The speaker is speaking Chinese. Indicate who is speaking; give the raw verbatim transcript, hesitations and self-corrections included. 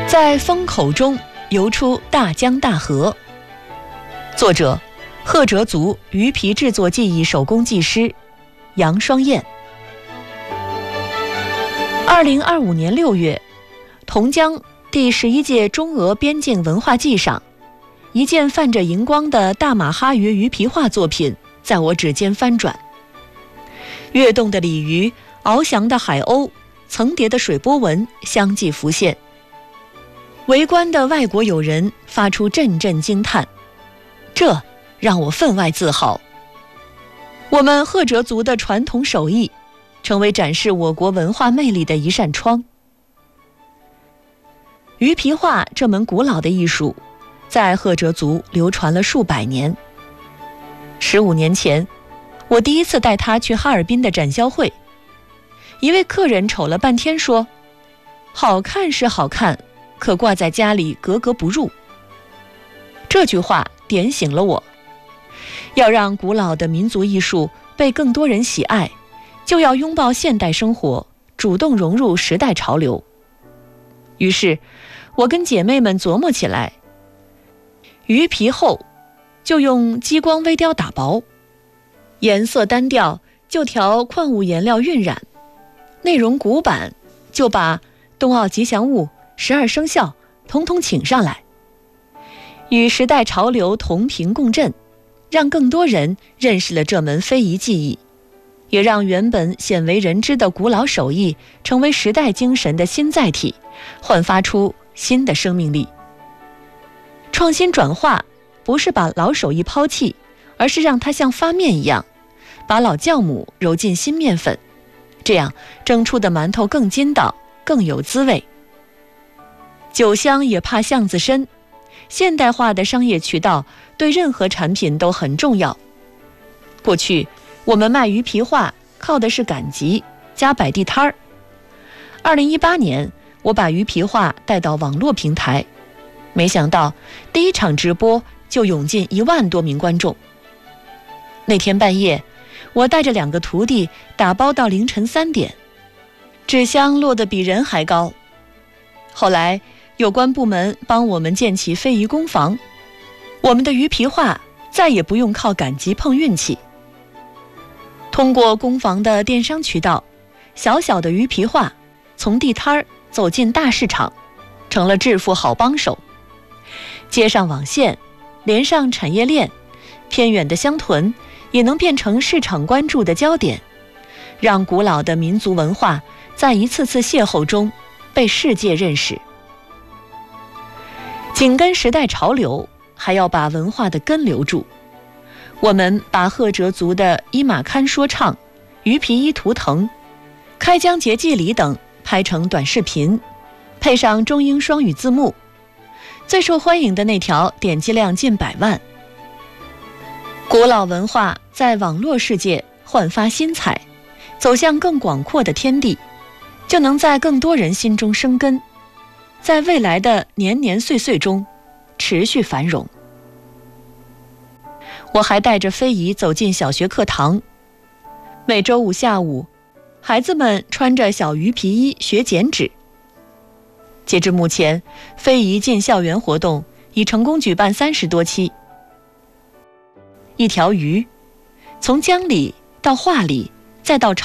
Speaker 1: 在风口中游出大江大河。作者：赫哲族鱼皮制作技艺手工技师杨双燕。二零二五年六月，同江第十一届中俄边境文化季上，一件泛着荧光的大马哈鱼鱼皮画作品在我指尖翻转。跃动的鲤鱼、翱翔的海鸥、层叠的水波纹相继浮现。围观的外国友人发出阵阵惊叹，这让我分外自豪。我们赫哲族的传统手艺，成为展示我国文化魅力的一扇窗。鱼皮画这门古老的艺术，在赫哲族流传了数百年。十五年前，我第一次带他去哈尔滨的展销会，一位客人瞅了半天说：“好看是好看，可挂在家里格格不入。”这句话点醒了我，要让古老的民族艺术被更多人喜爱，就要拥抱现代生活，主动融入时代潮流。于是我跟姐妹们琢磨起来，鱼皮厚就用激光微雕打薄，颜色单调就调矿物颜料晕染，内容古板就把冬奥吉祥物、十二生肖统统请上来，与时代潮流同频共振，让更多人认识了这门非遗技艺，也让原本鲜为人知的古老手艺成为时代精神的新载体，焕发出新的生命力。创新转化不是把老手艺抛弃，而是让它像发面一样，把老酵母揉进新面粉，这样蒸出的馒头更筋道，更有滋味。酒香也怕巷子深，现代化的商业渠道对任何产品都很重要。过去我们卖鱼皮画靠的是赶集加摆地摊儿。二零一八年，我把鱼皮画带到网络平台，没想到第一场直播就涌进一万多名观众。那天半夜，我带着两个徒弟打包到凌晨三点，纸箱落得比人还高。后来有关部门帮我们建起非遗工坊，我们的鱼皮画再也不用靠赶集碰运气。通过工坊的电商渠道，小小的鱼皮画从地摊儿走进大市场，成了致富好帮手。接上网线，连上产业链，偏远的乡屯也能变成市场关注的焦点，让古老的民族文化在一次次邂逅中被世界认识。紧跟时代潮流，还要把文化的根留住。我们把赫哲族的伊玛堪说唱、鱼皮衣图腾、开疆节祭礼等拍成短视频，配上中英双语字幕，最受欢迎的那条点击量近百万。古老文化在网络世界焕发新彩，走向更广阔的天地，就能在更多人心中生根，在未来的年年岁岁中持续繁荣。我还带着非遗走进小学课堂，每周五下午，孩子们穿着小鱼皮衣学剪纸。截至目前，非遗进校园活动已成功举办三十多期。一条鱼，从江里到画里，再到